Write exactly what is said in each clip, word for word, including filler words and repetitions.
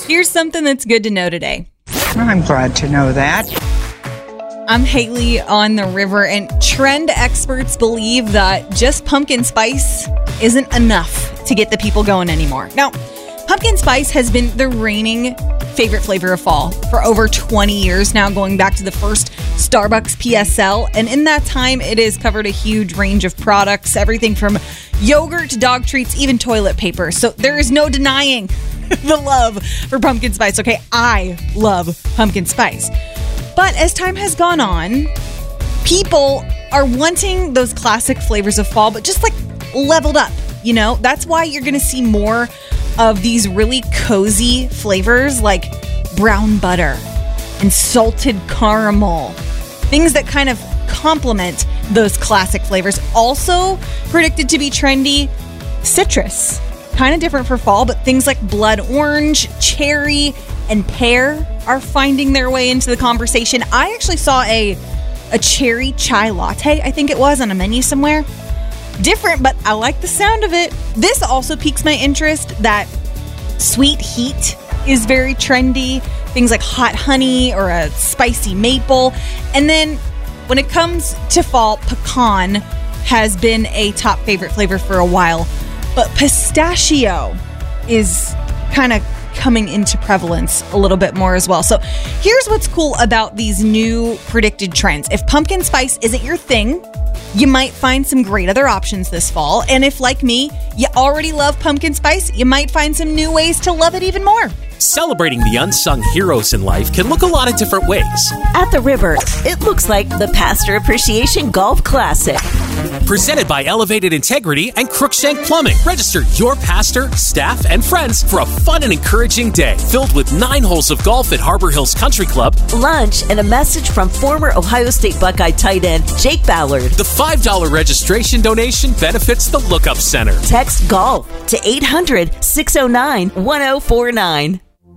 Here's something that's good to know today. I'm glad to know that. I'm Haley on the river, and trend experts believe that just pumpkin spice isn't enough to get the people going anymore. Now, pumpkin spice has been the reigning favorite flavor of fall for over twenty years now, going back to the first Starbucks P S L. And in that time, it has covered a huge range of products, everything from yogurt to dog treats, even toilet paper. So there is no denying the love for pumpkin spice. Okay, I love pumpkin spice. But as time has gone on, people are wanting those classic flavors of fall, but just like leveled up, you know? That's why you're going to see more of these really cozy flavors like brown butter and salted caramel. Things that kind of complement those classic flavors. Also predicted to be trendy, citrus. Kind of different for fall, but things like blood orange, cherry, and pear are finding their way into the conversation. I actually saw a a cherry chai latte, I think it was, on a menu somewhere. Different, but I like the sound of it. This also piques my interest that sweet heat is very trendy. Things like hot honey or a spicy maple. And then when it comes to fall, pecan has been a top favorite flavor for a while. But pistachio is kind of coming into prevalence a little bit more as well. So here's what's cool about these new predicted trends. If pumpkin spice isn't your thing, you might find some great other options this fall. And if, like me, you already love pumpkin spice, you might find some new ways to love it even more. Celebrating the unsung heroes in life can look a lot of different ways. At the river, it looks like the Pastor Appreciation Golf Classic. Presented by Elevated Integrity and Crookshank Plumbing. Register your pastor, staff, and friends for a fun and encouraging day filled with nine holes of golf at Harbor Hills Country Club, lunch, and a message from former Ohio State Buckeye tight end Jake Ballard. The five dollars registration donation benefits the Lookup Center. Text GOLF to eight hundred, six oh nine, one oh four nine.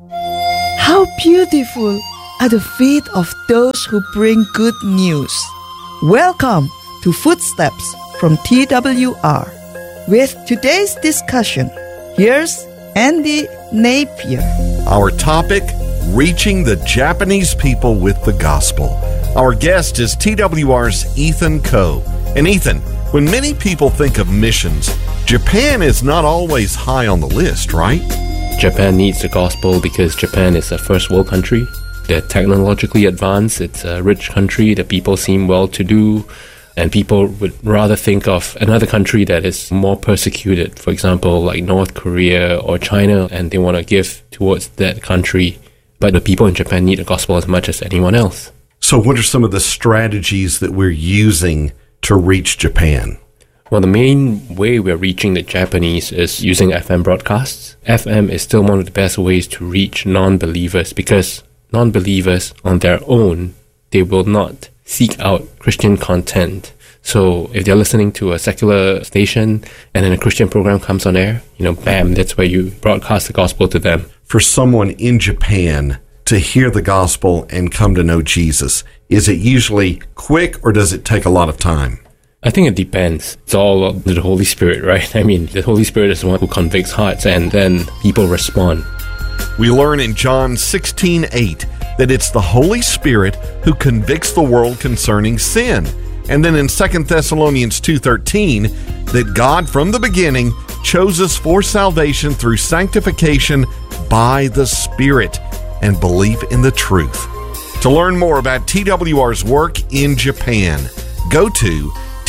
How beautiful are the feet of those who bring good news. Welcome to Footsteps from T W R. With today's discussion, here's Andy Napier. Our topic, reaching the Japanese people with the gospel. Our guest is T W R's Ethan Coe. And Ethan, when many people think of missions, Japan is not always high on the list, right? Japan needs the gospel because Japan is a first world country. They're technologically advanced. It's a rich country. The people seem well-to-do. And people would rather think of another country that is more persecuted, for example, like North Korea or China, and they want to give towards that country. But the people in Japan need the gospel as much as anyone else. So what are some of the strategies that we're using to reach Japan? Well, the main way we're reaching the Japanese is using F M broadcasts. F M is still one of the best ways to reach non-believers because non-believers on their own, they will not seek out Christian content. So if they're listening to a secular station and then a Christian program comes on air, you know, bam, that's where you broadcast the gospel to them. For someone in Japan to hear the gospel and come to know Jesus, is it usually quick or does it take a lot of time? I think it depends. It's all up to the Holy Spirit, right? I mean, the Holy Spirit is the one who convicts hearts and then people respond. We learn in John sixteen eight that it's the Holy Spirit who convicts the world concerning sin. And then in Second Thessalonians two thirteen, that God from the beginning chose us for salvation through sanctification by the Spirit and belief in the truth. To learn more about T W R's work in Japan, go to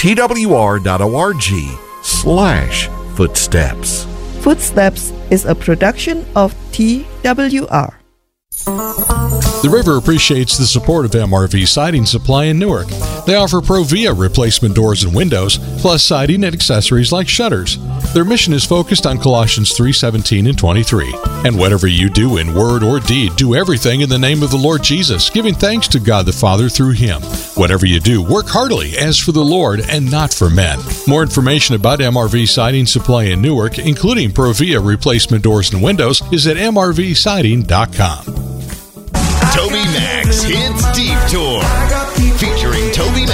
twr.org slash footsteps. Footsteps is a production of T W R. The River appreciates the support of M R V Siding Supply in Newark. They offer Provia replacement doors and windows, plus siding and accessories like shutters. Their mission is focused on Colossians three seventeen and twenty-three. And whatever you do in word or deed, do everything in the name of the Lord Jesus, giving thanks to God the Father through Him. Whatever you do, work heartily as for the Lord and not for men. More information about M R V Siding Supply in Newark, including Provia replacement doors and windows, is at m r v siding dot com. Toby Max Hits Deep Tour, featuring Toby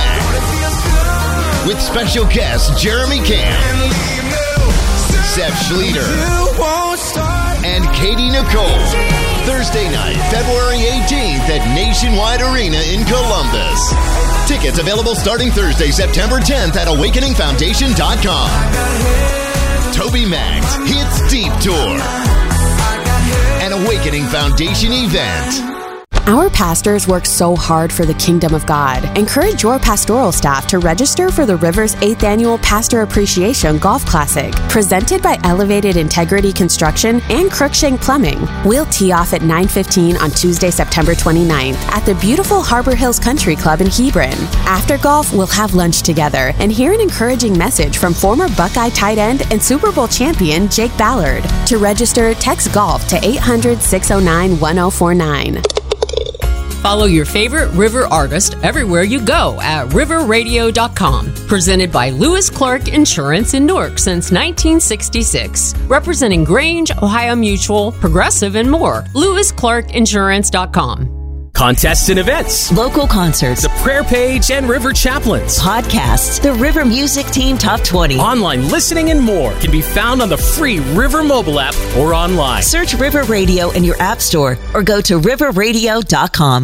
Max, with special guests Jeremy Camp, Seth Schleter, and Katie Nicole. Thursday night, February eighteenth at Nationwide Arena in Columbus. Tickets available starting Thursday, September tenth at awakening foundation dot com. TobyMac Hits Deep Tour, an Awakening Foundation event. Our pastors work so hard for the kingdom of God. Encourage your pastoral staff to register for the Rivers eighth Annual Pastor Appreciation Golf Classic, presented by Elevated Integrity Construction and Crookshank Plumbing. We'll tee off at nine fifteen on Tuesday, September twenty-ninth at the beautiful Harbor Hills Country Club in Hebron. After golf, we'll have lunch together and hear an encouraging message from former Buckeye tight end and Super Bowl champion Jake Ballard. To register, text GOLF to eight hundred, six oh nine, one oh four nine. Follow your favorite River artist everywhere you go at river radio dot com. Presented by Lewis Clark Insurance in Newark since nineteen sixty-six. Representing Grange, Ohio Mutual, Progressive, and more. lewis clark insurance dot com. Contests and events, local concerts, the prayer page and River Chaplains, podcasts, the River Music Team Top twenty, online listening, and more can be found on the free River mobile app or online. Search River Radio in your app store or go to river radio dot com.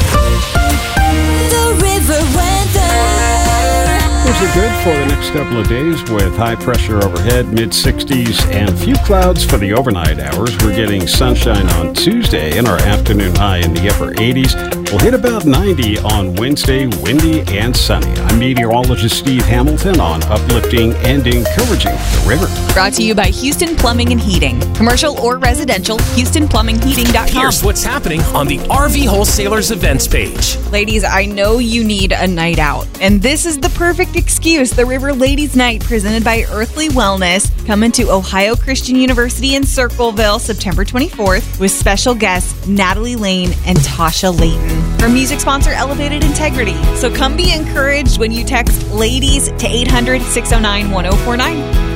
The River weather. Things are good for the next couple of days with high pressure overhead, mid sixties, and few clouds for the overnight hours. We're getting sunshine on Tuesday and our afternoon high in the upper eighties. We'll hit about ninety on Wednesday, windy and sunny. I'm meteorologist Steve Hamilton on uplifting and encouraging the river. Brought to you by Houston Plumbing and Heating. Commercial or residential, houston plumbing heating dot com. Here's what's happening on the R V Wholesalers events page. Ladies, I know you need a night out, and this is the perfect excuse. The River Ladies Night, presented by Earthly Wellness, coming to Ohio Christian University in Circleville September twenty-fourth with special guests Natalie Lane and Tasha Layton. Our music sponsor, Elevated Integrity. So come be encouraged when you text LADIES to eight hundred, six oh nine, one oh four nine.